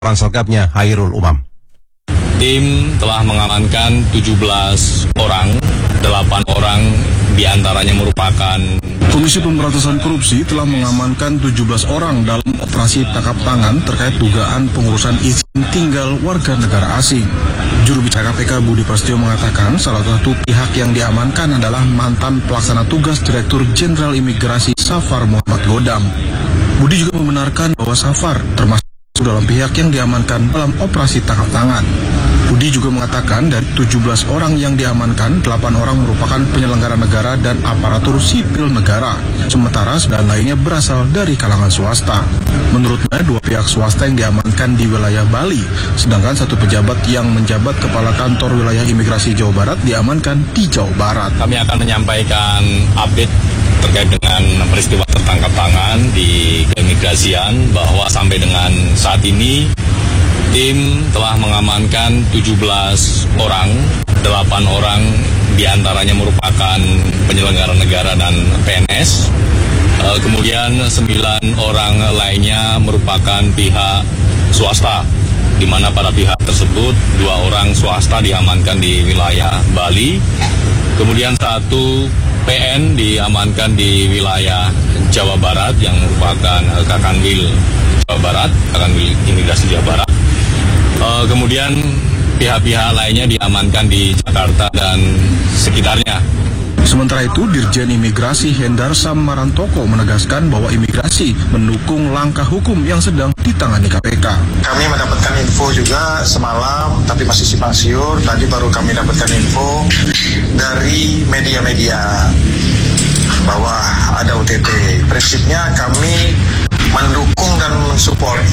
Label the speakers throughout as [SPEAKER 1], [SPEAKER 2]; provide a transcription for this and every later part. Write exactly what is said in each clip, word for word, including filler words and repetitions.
[SPEAKER 1] laporan selengkapnya Hairul Umam.
[SPEAKER 2] Tim telah mengamankan tujuh belas orang, delapan orang diantaranya merupakan
[SPEAKER 3] Komisi Pemberantasan Korupsi telah mengamankan tujuh belas orang dalam operasi tangkap tangan terkait dugaan pengurusan izin tinggal warga negara asing. Juru bicara K P K Budi Prasetyo mengatakan salah satu pihak yang diamankan adalah mantan pelaksana tugas Direktur Jenderal Imigrasi Safar Muhammad Godam. Budi juga membenarkan bahwa Safar termasuk dalam pihak yang diamankan dalam operasi tangkap tangan. Budi juga mengatakan dari tujuh belas orang yang diamankan, delapan orang merupakan penyelenggara negara dan aparatur sipil negara, sementara sembilan lainnya berasal dari kalangan swasta. Menurutnya, dua pihak swasta yang diamankan di wilayah Bali, sedangkan satu pejabat yang menjabat kepala kantor wilayah imigrasi Jawa Barat diamankan di Jawa Barat.
[SPEAKER 2] Kami akan menyampaikan update terkait dengan peristiwa tertangkap tangan di keimigrasian bahwa sampai dengan saat ini tim telah mengamankan tujuh belas orang, delapan orang diantaranya merupakan penyelenggara negara dan P N S. E, kemudian sembilan orang lainnya merupakan pihak swasta, di mana pada pihak tersebut dua orang swasta diamankan di wilayah Bali. Kemudian satu P N diamankan di wilayah Jawa Barat yang merupakan Kakanwil Jawa Barat, Kakanwil Imigrasi Jawa Barat. Uh, kemudian pihak-pihak lainnya diamankan di Jakarta dan sekitarnya.
[SPEAKER 3] Sementara itu, Dirjen Imigrasi Hendar Sam Marantoko menegaskan bahwa imigrasi mendukung langkah hukum yang sedang ditangani K P K.
[SPEAKER 4] Kami mendapatkan info juga semalam, tapi masih simpang siur. Tadi baru kami dapatkan info dari media-media bahwa ada O T T. Prinsipnya kami mendukung dan mensupport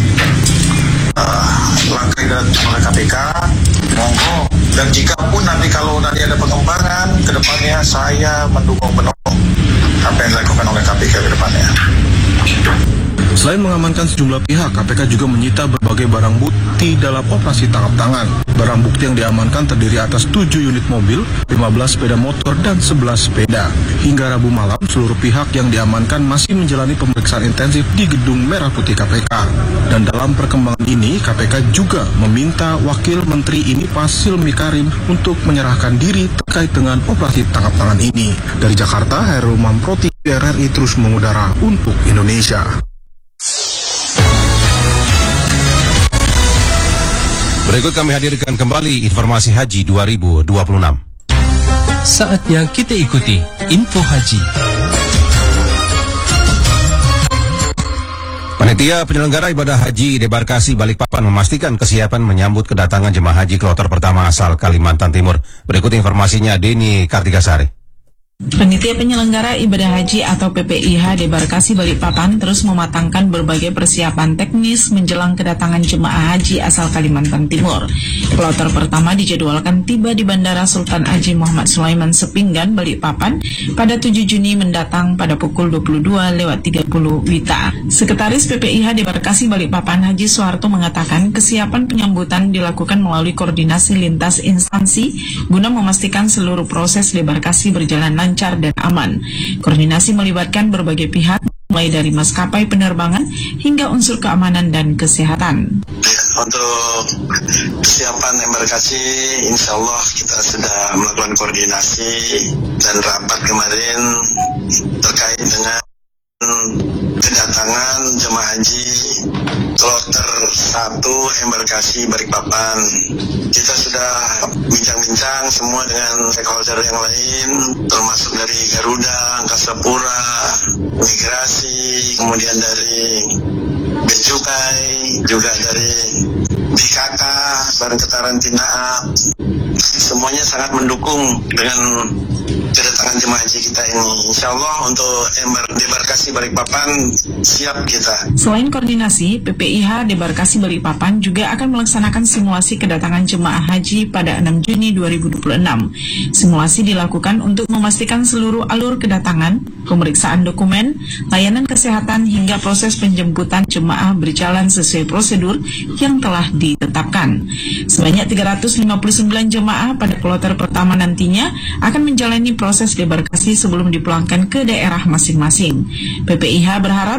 [SPEAKER 4] uh, langkah yang dilakukan oleh K P K, monggo. Dan jika pun nanti kalau nanti ada pengembangan ke depannya, saya mendukung penuh apa yang dilakukan oleh K P K ke depannya.
[SPEAKER 3] Selain mengamankan sejumlah pihak, K P K juga menyita berbagai barang bukti dalam operasi tangkap tangan. Barang bukti yang diamankan terdiri atas tujuh unit mobil, lima belas sepeda motor, dan sebelas sepeda. Hingga Rabu malam, seluruh pihak yang diamankan masih menjalani pemeriksaan intensif di Gedung Merah Putih K P K. Dan dalam perkembangan ini, K P K juga meminta Wakil Menteri ini Fasil Mikarim untuk menyerahkan diri terkait dengan operasi tangkap tangan ini. Dari Jakarta, Hairul Umam, Pro T V R R I terus mengudara untuk Indonesia.
[SPEAKER 1] Berikut kami hadirkan kembali informasi haji dua ribu dua puluh enam.
[SPEAKER 5] Saatnya kita ikuti info haji.
[SPEAKER 1] Panitia penyelenggara ibadah haji Debarkasi Balikpapan memastikan kesiapan menyambut kedatangan jemaah haji kloter pertama asal Kalimantan Timur. Berikut informasinya Deni Kartikasari.
[SPEAKER 6] Panitia penyelenggara ibadah haji atau P P I H Debarkasi Balikpapan terus mematangkan berbagai persiapan teknis menjelang kedatangan jemaah haji asal Kalimantan Timur. Kloter pertama dijadwalkan tiba di Bandara Sultan Haji Muhammad Sulaiman Sepinggan, Balikpapan pada tujuh Juni mendatang pada pukul dua puluh dua lewat tiga puluh W I T A. Sekretaris P P I H Debarkasi Balikpapan Haji Soeharto mengatakan kesiapan penyambutan dilakukan melalui koordinasi lintas instansi guna memastikan seluruh proses debarkasi berjalan lancar lancar dan aman. Koordinasi melibatkan berbagai pihak, mulai dari maskapai penerbangan hingga unsur keamanan dan kesehatan.
[SPEAKER 4] Untuk kesiapan embarkasi, insya Allah kita sudah melakukan koordinasi dan rapat kemarin terkait dengan kedatangan jemaah haji kloter satu embarkasi Balikpapan. Kita sudah bincang-bincang semua dengan stakeholder yang lain, termasuk dari Garuda, Angkasa Pura, Migrasi, kemudian dari Bea Cukai, juga dari B K K, Badan Kekarantinaan. Semuanya sangat mendukung dengan kedatangan jemaah haji kita ini. Insya Allah untuk Debarkasi Balikpapan siap kita.
[SPEAKER 6] Selain koordinasi, P P I H Debarkasi Balikpapan juga akan melaksanakan simulasi kedatangan jemaah haji pada enam Juni dua ribu dua puluh enam. Simulasi dilakukan untuk memastikan seluruh alur kedatangan, pemeriksaan dokumen, layanan kesehatan hingga proses penjemputan jemaah berjalan sesuai prosedur yang telah ditetapkan. Sebanyak tiga ratus lima puluh sembilan jemaah pada kloter pertama nantinya akan menjalani proses debarkasi sebelum dipulangkan ke daerah masing-masing. P P I H berharap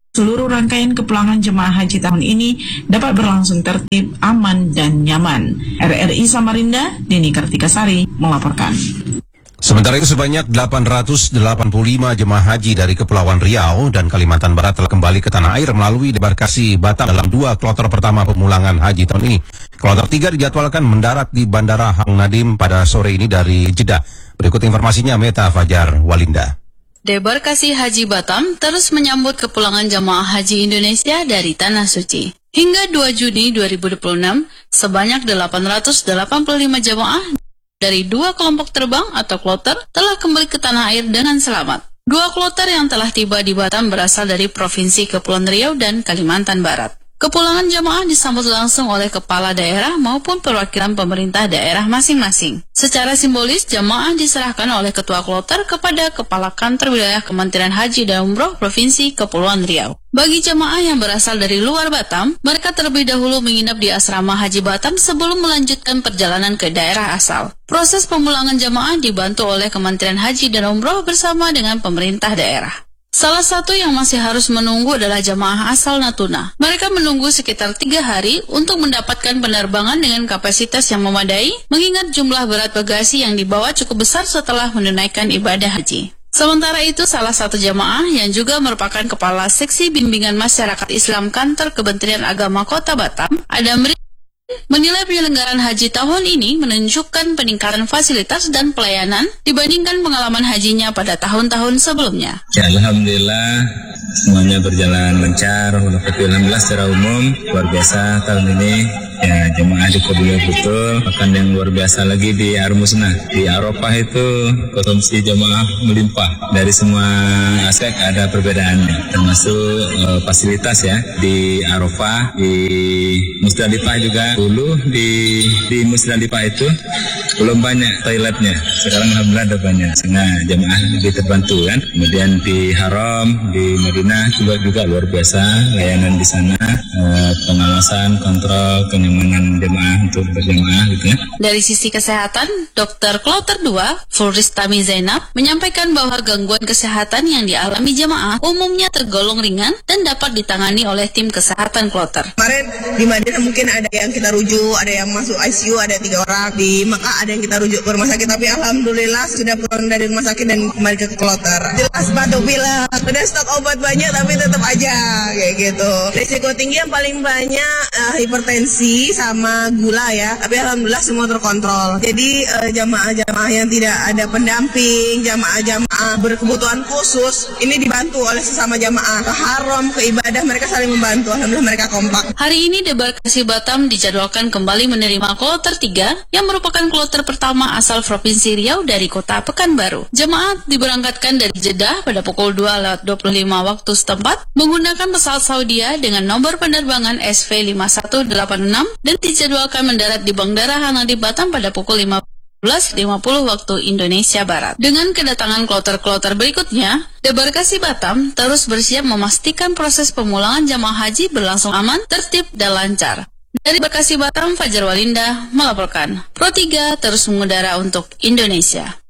[SPEAKER 6] seluruh rangkaian kepulangan jemaah haji tahun ini dapat berlangsung tertib, aman, dan nyaman. R R I Samarinda, Deni Kartikasari melaporkan.
[SPEAKER 1] Sementara itu sebanyak delapan ratus delapan puluh lima jemaah haji dari Kepulauan Riau dan Kalimantan Barat telah kembali ke tanah air melalui debarkasi Batam dalam dua kloter pertama pemulangan haji tahun ini. Kloter tiga dijadwalkan mendarat di Bandara Hang Nadim pada sore ini dari Jeddah. Berikut informasinya Meta Fajar Walinda.
[SPEAKER 7] Debarkasi Haji Batam terus menyambut kepulangan jamaah haji Indonesia dari Tanah Suci. Hingga dua Juni dua ribu dua puluh enam, sebanyak delapan ratus delapan puluh lima jamaah dari dua kelompok terbang atau kloter telah kembali ke tanah air dengan selamat. Dua kloter yang telah tiba di Batam berasal dari Provinsi Kepulauan Riau dan Kalimantan Barat. Kepulangan jamaah disambut langsung oleh kepala daerah maupun perwakilan pemerintah daerah masing-masing. Secara simbolis, jamaah diserahkan oleh ketua kloter kepada kepala kantor wilayah Kementerian Haji dan Umroh Provinsi Kepulauan Riau. Bagi jamaah yang berasal dari luar Batam, mereka terlebih dahulu menginap di asrama Haji Batam sebelum melanjutkan perjalanan ke daerah asal. Proses pemulangan jamaah dibantu oleh Kementerian Haji dan Umroh bersama dengan pemerintah daerah. Salah satu yang masih harus menunggu adalah jamaah asal Natuna. Mereka menunggu sekitar tiga hari untuk mendapatkan penerbangan dengan kapasitas yang memadai, mengingat jumlah berat bagasi yang dibawa cukup besar setelah menunaikan ibadah haji. Sementara itu, salah satu jamaah yang juga merupakan Kepala Seksi Bimbingan Masyarakat Islam Kantor Kementerian Agama Kota Batam, Adam Ri, menilai penyelenggaraan haji tahun ini menunjukkan peningkatan fasilitas dan pelayanan dibandingkan pengalaman hajinya pada tahun-tahun sebelumnya.
[SPEAKER 8] Ya, Alhamdulillah semuanya berjalan lancar. Alhamdulillah secara umum luar biasa tahun ini. Ya, jemaah dikabulkan betul. Bahkan yang luar biasa lagi di Armusna, di Arafah itu konsumsi jemaah melimpah. Dari semua aspek ada perbedaannya, termasuk uh, fasilitas ya. Di Arafah, di Musdalifah juga. Dulu di di Musdalifah itu belum banyak toiletnya. Sekarang alhamdulillah ada banyak, sehingga jemaah lebih terbantu kan. Kemudian di Haram, di Madinah juga juga luar biasa layanan di sana, uh, pengawasan, kontrol, kenyamanan jemaah untuk berjemaah gitu ya.
[SPEAKER 7] Dari sisi kesehatan, Dokter Kloter dua, Fulristami Zainab, menyampaikan bahwa gangguan kesehatan yang dialami jemaah umumnya tergolong ringan dan dapat ditangani oleh tim kesehatan kloter.
[SPEAKER 9] Kemarin di Madinah mungkin ada yang kita rujuk, ada yang masuk I C U, ada tiga orang. Di Mekah ada yang kita rujuk ke rumah sakit, tapi alhamdulillah sudah pulang dari rumah sakit dan kembali ke kloter. Jelas batuk pilek, udah stok obat banyak tapi tetap aja kayak gitu. Risiko tinggi yang paling banyak uh, hipertensi sama gula ya, tapi alhamdulillah semua terkontrol. Jadi uh, jamaah-jamaah yang tidak ada pendamping, jamaah-jamaah berkebutuhan khusus, ini dibantu oleh sesama jamaah. Ke haram, ke ibadah, mereka saling membantu. Alhamdulillah mereka kompak.
[SPEAKER 7] Hari ini Debarkasi Batam dijadwalkan kembali menerima kloter tiga yang merupakan kloter pertama asal Provinsi Riau dari kota Pekanbaru. Jemaah diberangkatkan dari Jeddah pada pukul dua lewat dua puluh lima waktu setempat menggunakan pesawat Saudia dengan nomor penerbangan S V lima satu delapan enam dan dijadwalkan mendarat di Bandara Hang Nadim Batam pada pukul lima belas lima puluh waktu Indonesia Barat. Dengan kedatangan kloter-kloter berikutnya, Debarkasi Batam terus bersiap memastikan proses pemulangan jamaah haji berlangsung aman, tertib, dan lancar. Dari Bekasi Batam, Fajar Walinda melaporkan. Pro tiga terus mengudara untuk Indonesia.